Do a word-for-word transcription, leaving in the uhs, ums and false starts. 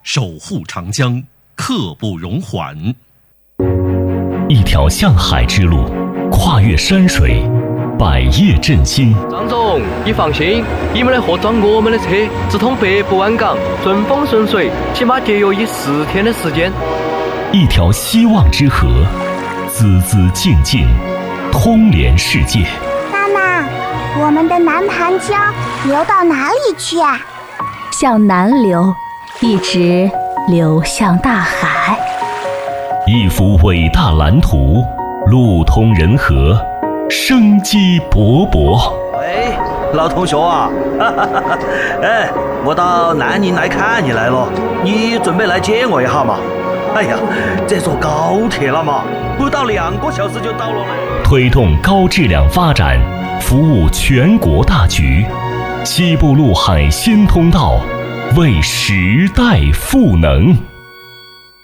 守护长江，刻不容缓。 一条向海之路，跨越山水，百业振兴。 张总，你放心，你们的货装我们的车，直通北部湾港，顺风顺水，起码节约一四天的时间。 一条希望之河，孜孜静静，通连世界。 妈妈，我们的南盘江流到哪里去啊？ 向南流，一直流向大海。 一幅伟大蓝图，路通人和，生机勃勃。 喂，老同学啊，哈哈哈哈哎，我到南宁来看你来了，你准备来接我一下嘛？哎呀，这坐高铁了嘛，不到两个小时就到了嘞。 推动高质量发展，服务全国大局。西部陆海新通道，为时代赋能。